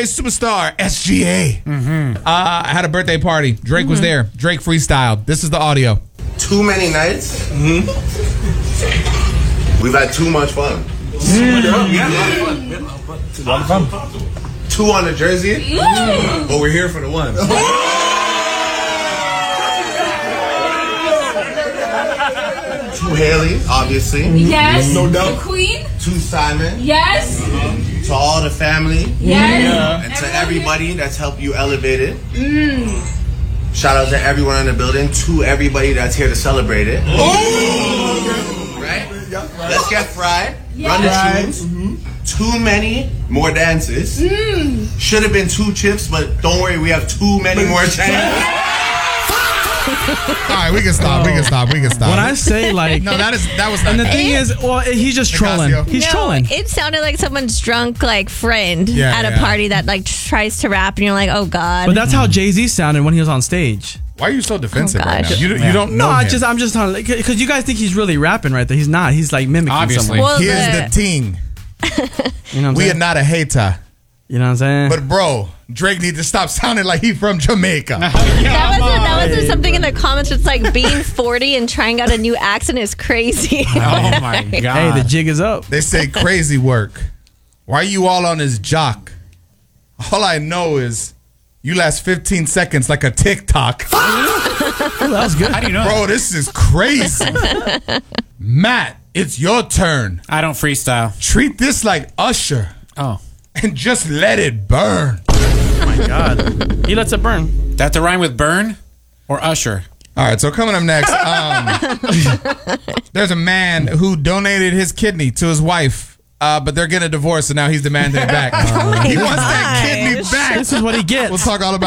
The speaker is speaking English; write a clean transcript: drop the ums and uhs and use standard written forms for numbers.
superstar, SGA. I had a birthday party. Drake was there. Drake freestyle. This is the audio. Too many nights. We've had too much fun. A lot of fun. 2 on the jersey, but we're here for the 1. 2 Haley, obviously. Yes. No doubt. The Queen. 2 Simon. Yes. To all the family. Yes. And to everybody that's helped you elevate it. Shout out to everyone in the building. To everybody that's here to celebrate it. Right? Let's get fried. Run the tunes. Too many more dances. Should have been 2 chips, but don't worry, we have too many more chances. All right, we can stop. We can stop. When I say like, No, that was not. and the thing is, well, he's just trolling. Ignacio. He's trolling. It sounded like someone's drunk like friend Yeah, at a yeah. party that like tries to rap, and you're like, oh god. But that's how Jay-Z sounded when he was on stage. Why are you so defensive Oh, right now? gosh. You don't know No, him. I'm just telling, because you guys think he's really rapping right there. He's not. He's like mimicking Obviously. someone. Well, Here's the thing. You know what I'm We are saying? not a hater. You know what I'm saying? But bro, Drake needs to stop sounding like he from Jamaica. that wasn't something in the comments. It's like being 40 and trying out a new accent is crazy. Oh my God. Hey, the jig is up. They say crazy work. Why are you all on his jock? All I know is you last 15 seconds like a TikTok. That was good. How do you know? Bro, this is crazy. Matt, it's your turn. I don't freestyle. Treat this like Usher Oh. and just let it burn. Oh my God. He lets it burn. That to rhyme with burn or Usher? All right, so coming up next, there's a man who donated his kidney to his wife, but they're getting a divorce, and now he's demanding it back. He wants that kidney back. This is what he gets. We'll talk all about